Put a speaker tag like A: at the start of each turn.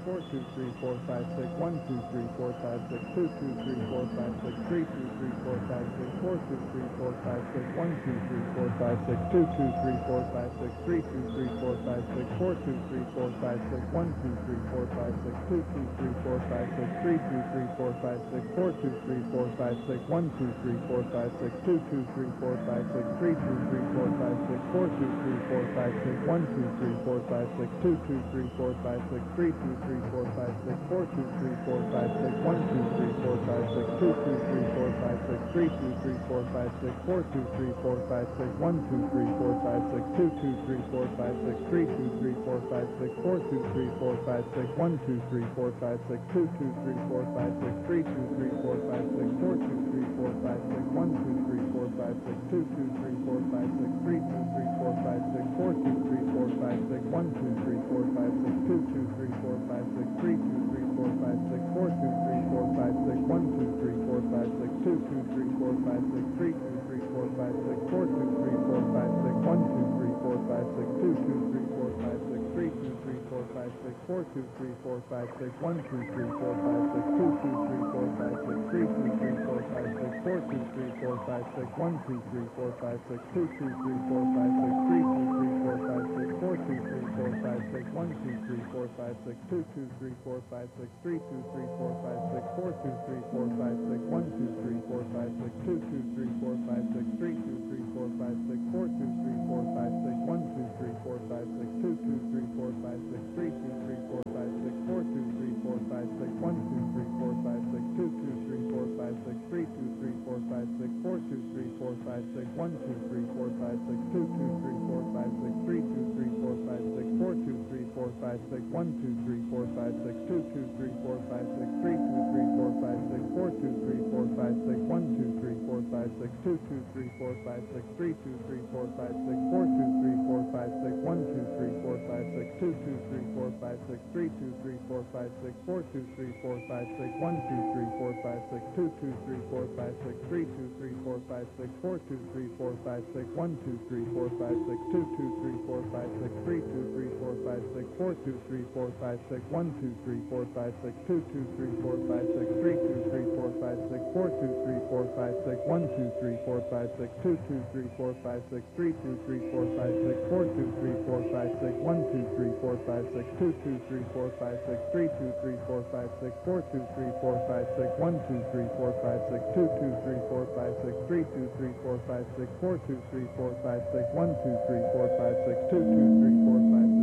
A: 4 2 3 4 5 6 1 2 3 4 5 6 2 2 3 4 5 6 3 2 3 4 5 6 4 2 3 4 5 6 1 2 3 4 5 6 2 2 3 4 5 6 3 2 3 4 5 6 4 2 3 4 5 6 1 2 3 4 5 6 2 2 3 4 5 6 3 2 3 4 5 6 4 2 3 4 5 6 1 2 3 4 5 6 2 2 3 4 5 6 3 2 3 4 5 6 4 2 3 4 5 6 1 2 3 4 5 6 2 2 3 4 5 6 3 2 3 4 5 6 4 2 3 4 5 6 1 2 3 4 5 6 2 2 3 4 5 6 3 2 3 4 5 6 4 2 3 4 5 6 1 2 3 4 5 6 2 2 3 4 5 6 3 2 3 4 5 6 4 2 3 4 5 6 1 2 3 4 5 6 2 2 3 4 5 6 3 2 3 4 5 6 4 2 3 4 5 6 1 2 3 4 5 6 2 2 3 4 5 6 3 2 3 4 5 6 4 2 3 4 5 6 1 2 3 4 5 6 2 2 3 4 5 6 3 2 3 4 5 6 4 2 3 4 5 6 1 2 3 4 5 6 2 2 3 4 5 6 3 2 3 4 5 6 4 2 3 4 5 6 1 2 3 4 5 6 2 2 3 4 5 6 3 2 3 4 5 6 4 2 3 4 5 6 1 2 3 4 5 6 2 2 3 4 5 6 3 2 3 4 5 6 4 2 3 4 5 6 1 2 3 4 5 6 2 2 3 4 5 6 3 2 3 4 5 6 4 2 3 4 5 6 1 2 3 4 5 6 2 2 3 4 5 6 3 2 3 4 5 6 4 2 3 4 5 6 1 2 3 4 5 6 2 2 3 4 5 6 3 2 3 4 5 6 4 2 3 4 5 6 1 2 3 4 5 6 2 2 3 4 5 6 3 2 3 4 5 6 4 2 3 4 5 6 1 2 3 4 5 6 2 2 3 4 5 6 3 2 3 4 5 6 4 2 3 4 5 6 1 2 3 4 5 6 2 2 3 4 5 6 3 2 3 4 5 6 4 2 3 4 5 6 1 2 3 4 5 6 2 2 3 4 5 6 3 2 3 4 5 6 4 2 3 4 5 6 1 2 3 4 5 6 2 2 3 4 5 6 3 2 3 4 5 6 4 2 3 4 5 6 1 2 3 4 5 6 2 2 3 4 5 6 3 2 3 4 5 6 4 2 3 4 5 6 1 2 3 4 5 6 2 2 3 4 5 6 3 2 3 4 5 6 4 2 3 4 5 6 1 2 3 4 5 6 2 2 3 4 5 6 3 2 3 4 5 6 4 2 3 4 5 6 1 2 3 4 5 6 2 2 3 4 5 6 3 2 3 4 5 6 4 2 3 4 5 6 1 2 3 4 5 6 2 2 3 4 5 6 3 2 3 4 5 6 4 2 3 4 5 6 1 2 3 4 5 6 2 2 3 4 5 6 3 2 3 4 5 6 4 2 3 4 5 6 1 2 3 4 5 6 2 2 3 4 5 6 3 2 3 4 5 6 4 2 3 4 5 6 1 2 3 4 5 6 2 2 3 4 5